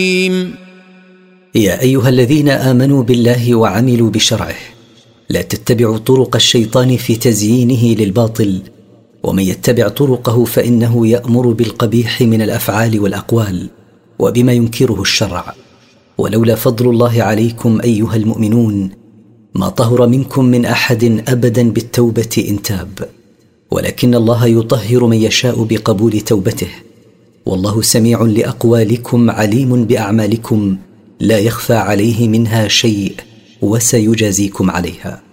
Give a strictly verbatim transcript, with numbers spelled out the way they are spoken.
يا أيها الذين آمنوا بالله وعملوا بشرعه، لا تتبعوا طرق الشيطان في تزيينه للباطل، ومن يتبع طرقه فإنه يأمر بالقبيح من الأفعال والأقوال وبما ينكره الشرع. ولولا فضل الله عليكم أيها المؤمنون ما طهر منكم من أحد أبدا بالتوبة إن تاب، ولكن الله يطهر من يشاء بقبول توبته، والله سميع لأقوالكم عليم بأعمالكم لا يخفى عليه منها شيء، وسيجازيكم عليها.